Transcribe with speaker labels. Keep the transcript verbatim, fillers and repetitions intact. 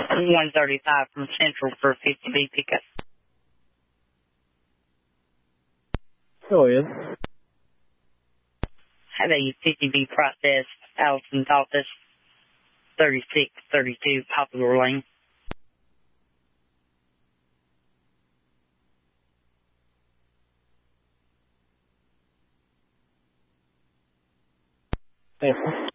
Speaker 1: one thirty-five from Central for fifty B pickup.
Speaker 2: Go ahead.
Speaker 1: Have a fifty B process, Allison's office, thirty-six thirty-two Popular Lane.
Speaker 2: Thanks.